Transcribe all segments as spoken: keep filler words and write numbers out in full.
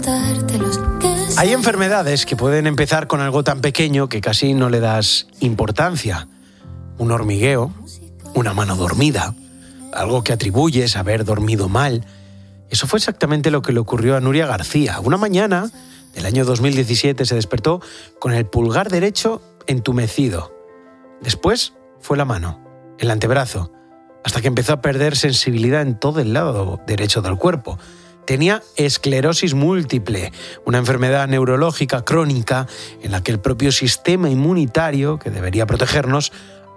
contártelos. Hay enfermedades que pueden empezar con algo tan pequeño que casi no le das importancia. Un hormigueo, una mano dormida, algo que atribuyes a haber dormido mal. Eso fue exactamente lo que le ocurrió a Nuria García. Una mañana del año dos mil diecisiete se despertó con el pulgar derecho entumecido. Después fue la mano, el antebrazo, hasta que empezó a perder sensibilidad en todo el lado derecho del cuerpo. Tenía esclerosis múltiple, una enfermedad neurológica crónica en la que el propio sistema inmunitario, que debería protegernos,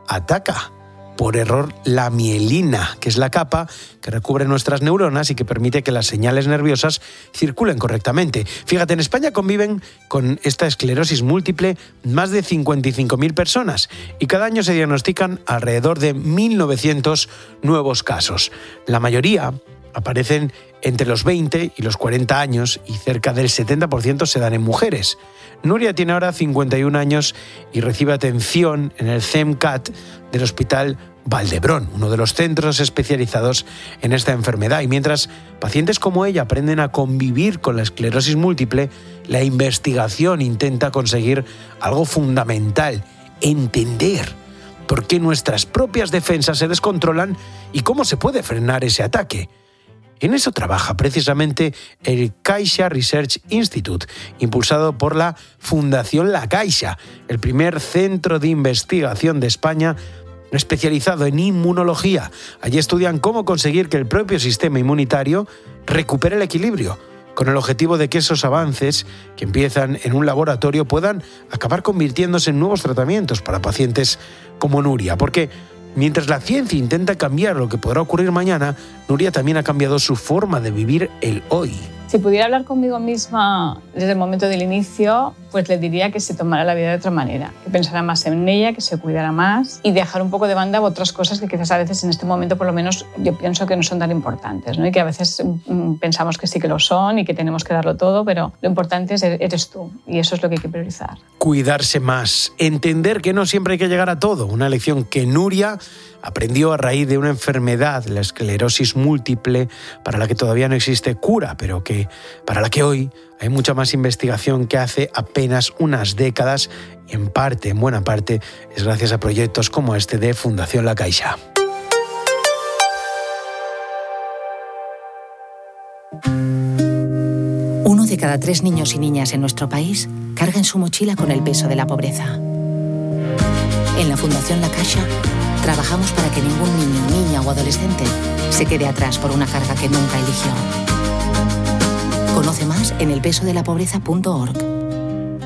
ataca por error la mielina, que es la capa que recubre nuestras neuronas y que permite que las señales nerviosas circulen correctamente. Fíjate, en España conviven con esta esclerosis múltiple más de cincuenta y cinco mil personas y cada año se diagnostican alrededor de mil novecientos nuevos casos. La mayoría aparecen entre los veinte y los cuarenta años y cerca del setenta por ciento se dan en mujeres. Nuria tiene ahora cincuenta y un años y recibe atención en el CEMCAT del Hospital Valdebrón, uno de los centros especializados en esta enfermedad. Y mientras pacientes como ella aprenden a convivir con la esclerosis múltiple, la investigación intenta conseguir algo fundamental: entender por qué nuestras propias defensas se descontrolan y cómo se puede frenar ese ataque. En eso trabaja precisamente el Caixa Research Institute, impulsado por la Fundación La Caixa, el primer centro de investigación de España especializado en inmunología. Allí estudian cómo conseguir que el propio sistema inmunitario recupere el equilibrio, con el objetivo de que esos avances que empiezan en un laboratorio puedan acabar convirtiéndose en nuevos tratamientos para pacientes como Nuria. Porque mientras la ciencia intenta cambiar lo que podrá ocurrir mañana, Nuria también ha cambiado su forma de vivir el hoy. Si pudiera hablar conmigo misma desde el momento del inicio, pues le diría que se tomara la vida de otra manera, que pensara más en ella, que se cuidara más y dejar un poco de banda otras cosas que quizás a veces en este momento por lo menos yo pienso que no son tan importantes, ¿no? Y que a veces mm, pensamos que sí que lo son y que tenemos que darlo todo, pero lo importante es eres tú y eso es lo que hay que priorizar. Cuidarse más, entender que no siempre hay que llegar a todo, una lección que Nuria aprendió a raíz de una enfermedad, la esclerosis múltiple, para la que todavía no existe cura, pero que para la que hoy hay mucha más investigación que hace apenas unas décadas y en parte, en buena parte, es gracias a proyectos como este de Fundación La Caixa. Uno de cada tres niños y niñas en nuestro país carga en su mochila con el peso de la pobreza. En la Fundación La Caixa trabajamos para que ningún niño, niña o adolescente se quede atrás por una carga que nunca eligió. Conoce más en el peso de la pobreza punto org.